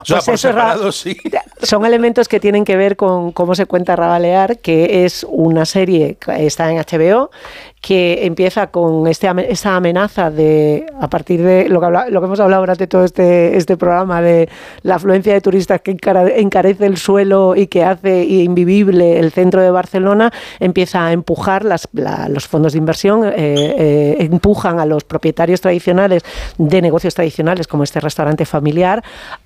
O sea, Pues por eso separado, sí. son elementos que tienen que ver con cómo se cuenta Rabalear, que es una serie que está en HBO, que empieza con esta amenaza de, a partir de lo que hemos hablado durante todo este programa, de la afluencia de turistas que encarece el suelo y que hace invivible el centro de Barcelona, empieza a empujar los fondos de inversión, empujan a los propietarios tradicionales de negocios tradicionales como este restaurante familiar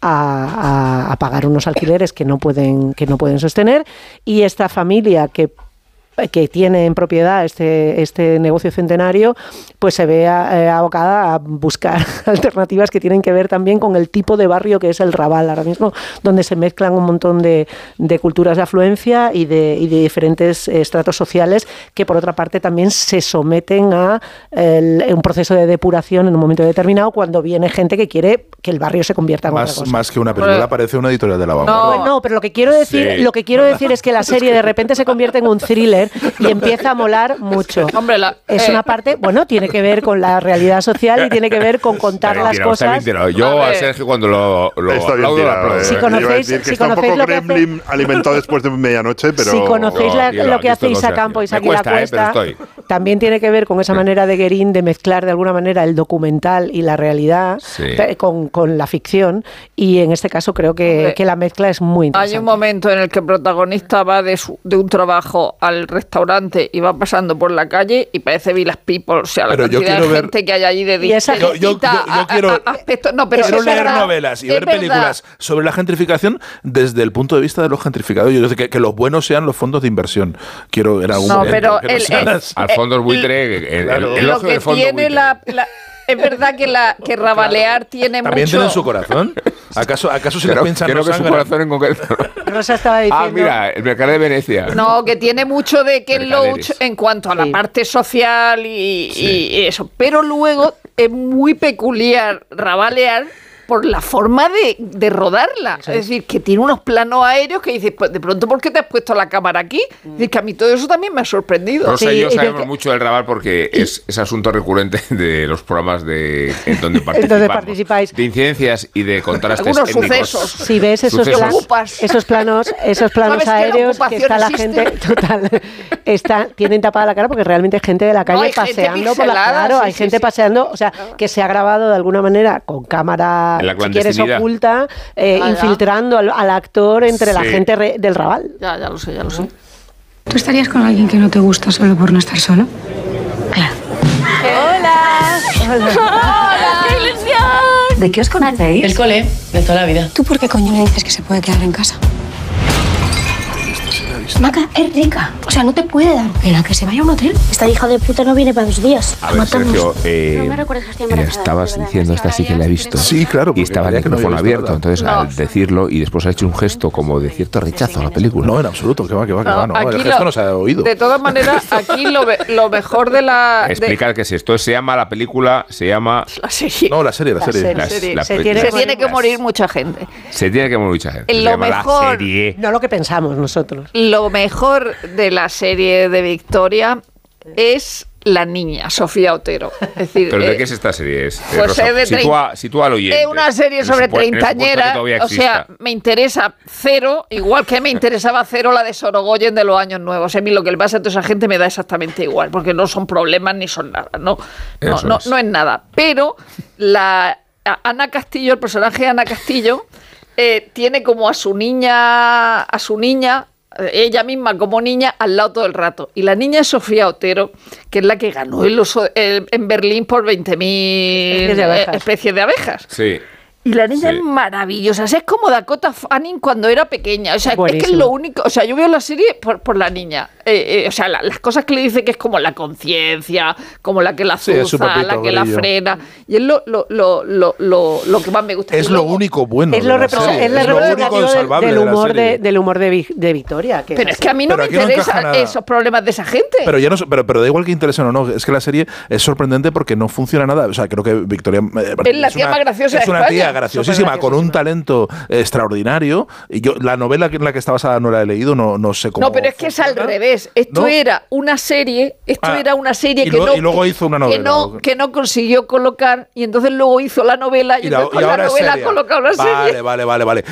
a pagar unos alquileres que no pueden sostener, y esta familia que tiene en propiedad este negocio centenario, pues se ve abocada a buscar alternativas que tienen que ver también con el tipo de barrio que es el Raval ahora mismo, donde se mezclan un montón de culturas de afluencia y de diferentes estratos sociales que, por otra parte, también se someten a un proceso de depuración en un momento determinado, cuando viene gente que quiere que el barrio se convierta en otra cosa. Más que una película, parece una editorial de La Vanguardia. No, pero lo que quiero decir es que la serie de repente se convierte en un thriller y empieza a molar mucho. Hombre, es una parte, tiene que ver con la realidad social y tiene que ver con contar las cosas. Yo a Sergio cuando lo aplaudo, lo aplaudo. Si conocéis un poco Gremlin alimentado después de medianoche, pero... Si conocéis lo que hace Isa Campo y Isaki La Cuesta, también tiene que ver con esa manera de Guerín de mezclar de alguna manera el documental y la realidad con la ficción, y en este caso creo que la mezcla es muy interesante. Hay un momento en el que el protagonista va de un trabajo al restaurante y va pasando por la calle y parece Village People, o sea, la cantidad de gente que hay allí de distinta. Yo quiero leer novelas y ver películas sobre la gentrificación desde el punto de vista de los gentrificadores. Yo sé que los buenos sean los fondos de inversión. Quiero ver algún momento que no sean al fondo buitre, el ojo del fondo buitre. Es verdad que Rabalear tiene ¿También mucho... tienen su corazón? ¿Acaso se les piensa creo que su corazón en concreto? Rosa estaba diciendo... mira, el Mercader de Venecia. No, que tiene mucho de Ken Loach en cuanto a la parte social y eso. Pero luego es muy peculiar Rabalear por la forma de rodarla. Sí. Es decir, que tiene unos planos aéreos que dices, pues de pronto, ¿por qué te has puesto la cámara aquí? Es decir, que a mí todo eso también me ha sorprendido. Rosa y yo sabemos mucho del Raval porque es asunto recurrente de los programas en donde participáis. De incidencias y de contrastes algunos étnicos. Sucesos. Si ves esos planos aéreos que está la gente tienen tapada la cara porque realmente hay gente de la calle paseando por la calle. Hay gente paseando, o sea, que se ha grabado de alguna manera con cámara, si quieres, oculta, infiltrando al actor entre la gente del Raval. Ya lo sé. ¿Tú estarías con alguien que no te gusta solo por no estar solo? Claro. ¡Hola! ¡Qué ilusión! ¿De qué os conocéis? El cole, de toda la vida. ¿Tú por qué coño le dices que se puede quedar en casa? Maca, es rica. O sea, no te puede dar pena que se vaya a un hotel. Esta hija de puta no viene para 2 días. A ver, Sergio, estabas diciendo, esta sí que la he visto. Sí, claro. Y estaba el micrófono abierto. Entonces, al decirlo, y después ha hecho un gesto como de cierto rechazo a la película. No, en absoluto. Que va. El gesto no se ha oído. De todas maneras, aquí lo mejor de la... Explicar qué es esto. Se llama la película, se llama... La serie. No, la serie. Se tiene que morir mucha gente. Se tiene que morir mucha gente. Lo mejor... La serie. No lo que pensamos nosotros. Lo mejor de la serie de Victoria es la niña, Sofía Otero. Es decir, ¿pero de qué es esta serie? Pues Sitúa al oyente. Es una serie sobre treintañeras. O sea, me interesa cero, igual que me interesaba cero la de Sorogoyen de los años nuevos. A mí lo que le pasa a toda esa gente me da exactamente igual, porque no son problemas ni son nada. No es nada. Pero la Ana Castillo, el personaje de Ana Castillo, tiene como a su niña, ella misma como niña, al lado todo el rato. Y la niña es Sofía Otero, que es la que ganó en Berlín por 20.000 especies de abejas. Sí. Y la niña es maravillosa. O sea, es como Dakota Fanning cuando era pequeña. O sea, es que es lo único. O sea, yo veo la serie por la niña. O sea, las cosas que le dice que es como la conciencia, como la que la azuza, la que la frena. Y es lo que más me gusta. Es lo único bueno. Es lo representativo del humor de Victoria. Pero es que a mí no me interesan esos problemas de esa gente. Pero da igual que interesen o no. Es que la serie es sorprendente porque no funciona nada. O sea, creo que Victoria es la tía más graciosa de España. Es una tía graciosísima, con un talento extraordinario. Y yo la novela en la que está basada no la he leído, no sé cómo. No, pero es que es al revés. Esto era una serie, que luego hizo una novela. Que no consiguió colocar, y entonces luego hizo la novela y entonces con la novela ha colocado la serie. Vale.